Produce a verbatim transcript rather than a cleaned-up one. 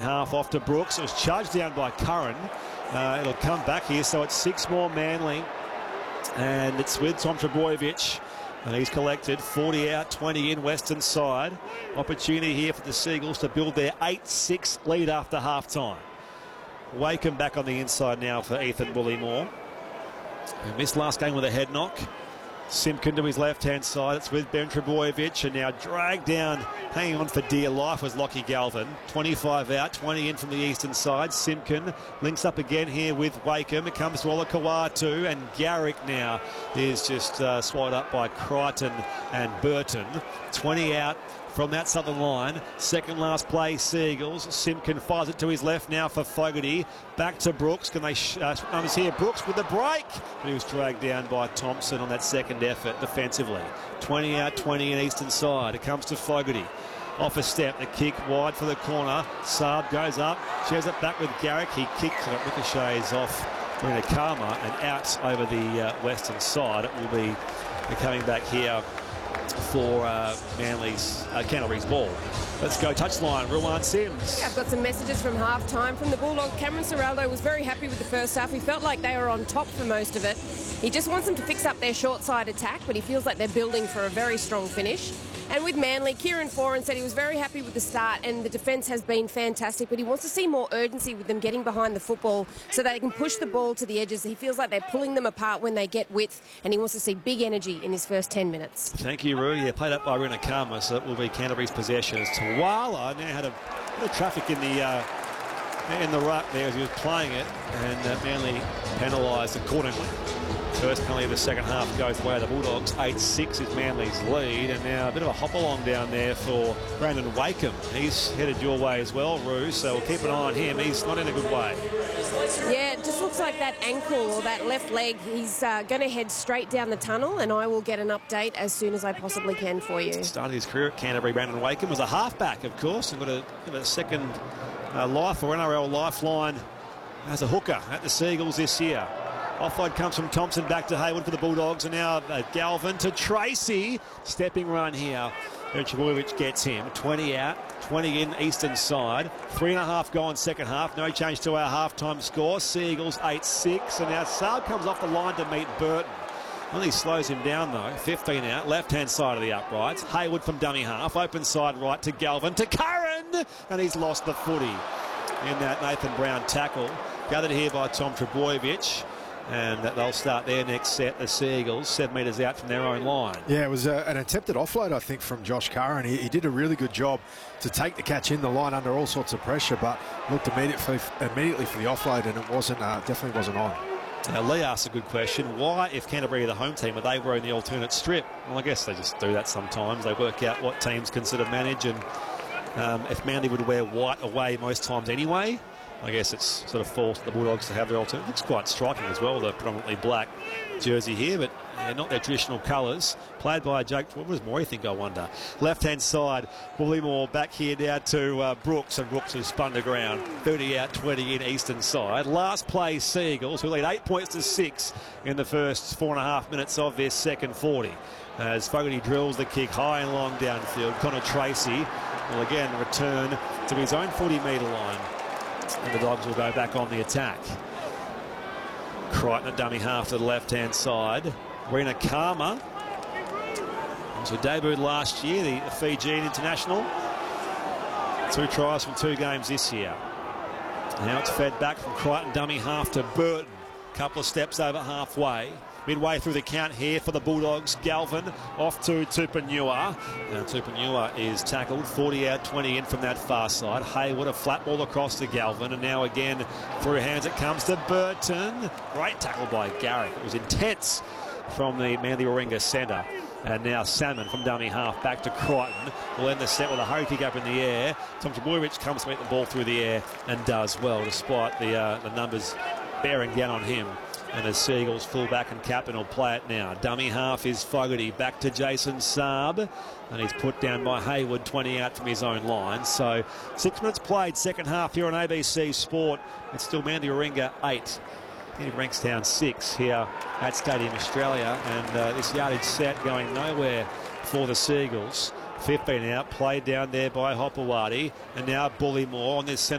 half off to Brooks. It was charged down by Curran. Uh, it'll come back here, so it's six more Manly. And it's with Tom Trbojevic. And he's collected forty out, twenty in, western side. Opportunity here for the Seagulls to build their eight six lead after half-time. Wakeham back on the inside now for Ethan Bullimore. He missed last game with a head knock. Simpkin to his left-hand side. It's with Ben Trbojevic, and now dragged down, hanging on for dear life, was Lockie Galvin. twenty-five out, twenty in from the eastern side. Simpkin links up again here with Wakeham. It comes to Olakau'atu, and Garrick now is just uh, swallowed up by Crichton and Burton. twenty out from that southern line. Second last play, Seagulls. Simpkin fires it to his left now for Fogarty. Back to Brooks. Can they sh uh, numbers here? Brooks with the break. But he was dragged down by Thompson on that second effort defensively. twenty out, twenty in eastern side. It comes to Fogarty. Off a step, the kick wide for the corner. Saab goes up, shares it back with Garrick. He kicks it, ricochets off Rina Karma and out over the uh, western side. It will be coming back here for uh, Manly's, uh, Canterbury's ball. Let's go touchline, Ruwan Sims. Yeah, I've got some messages from half-time from the Bulldogs. Cameron Ciraldo was very happy with the first half. He felt like they were on top for most of it. He just wants them to fix up their short side attack, but he feels like they're building for a very strong finish. And with Manly, Kieran Foran said he was very happy with the start and the defence has been fantastic, but he wants to see more urgency with them getting behind the football so they can push the ball to the edges. He feels like they're pulling them apart when they get width, and he wants to see big energy in his first ten minutes. Thank you, Roo. Yeah, played up by Rina Karma, so it will be Canterbury's possession. As Tuala now had a bit of traffic in the uh, in the ruck there as he was playing it, and uh, Manly penalised accordingly. First penalty of the second half goes away. The Bulldogs. eight six is Manly's lead, and now a bit of a hop along down there for Brandon Wakeham. He's headed your way as well, Roo, so we'll keep an eye on him. He's not in a good way. Yeah, it just looks like that ankle or that left leg. He's uh, going to head straight down the tunnel, and I will get an update as soon as I possibly can for you. Started his career at Canterbury. Brandon Wakeham was a halfback, of course, and got a, got a second uh, life or N R L lifeline as a hooker at the Seagulls this year. Offload comes from Thompson back to Hayward for the Bulldogs, and now uh, Galvin to Tracy. Stepping run here. Trbojevic gets him. twenty out, twenty in eastern side. Three and a half gone second half. No change to our halftime score. Seagulls eight six, and now Saab comes off the line to meet Burton. Only slows him down though. fifteen out, left-hand side of the uprights. Hayward from dummy half. Open side right to Galvin to Curran, and he's lost the footy in that Nathan Brown tackle. Gathered here by Tom Trbojevic. And they'll start their next set, the Seagulls, seven metres out from their own line. Yeah, it was uh, an attempted offload, I think, from Josh Curran. He, he did a really good job to take the catch in the line under all sorts of pressure, but looked immediately, immediately for the offload, and it wasn't, uh, definitely wasn't on. Now, Lee asked a good question. Why, if Canterbury are the home team, are they wearing the alternate strip? Well, I guess they just do that sometimes. They work out what teams consider manage, and um, if Manly would wear white away most times anyway, I guess it's sort of forced the Bulldogs to have their alternative. Looks quite striking as well, the predominantly black jersey here, but yeah, not their traditional colours. Played by Jake, what was more, I think, I wonder. Left-hand side, Bullimore back here down to uh, Brooks, and Brooks has spun to ground. thirty out, twenty in eastern side. Last play, Seagulls, who lead eight points to six in the first four and a half minutes of their second forty. As Fogarty drills the kick high and long downfield. Connor Tracy will again return to his own forty metre line. And the Dogs will go back on the attack. Crichton at dummy half to the left-hand side. Rina Karma, who debuted last year, the, the Fijian international. Two tries from two games this year. Now it's fed back from Crichton dummy half to Burton. Couple of steps over halfway. Midway through the count here for the Bulldogs. Galvin off to Tupanua. Now Tupanua is tackled. forty out, twenty in from that far side. Hayward, a flat ball across to Galvin. And now again through hands it comes to Burton. Great tackle by Garrick. It was intense from the Manly Warringah centre. And now Salmon from dummy half back to Crichton. Will end the set with a hurry kick up in the air. Tom Trbojevic comes to meet the ball through the air and does well, despite the, uh, the numbers bearing down on him. And as Seagulls fullback and captain will play it now. Dummy half is Fogarty. Back to Jason Saab. And he's put down by Hayward, twenty out from his own line. So six minutes played, second half here on A B C Sport. It's still Manly Warringah eight. Kenny Bankstown six here at Stadium Australia. And uh, this yardage set going nowhere for the Seagulls. fifteen out, played down there by Hopewadi. And now Bullimore on this centre.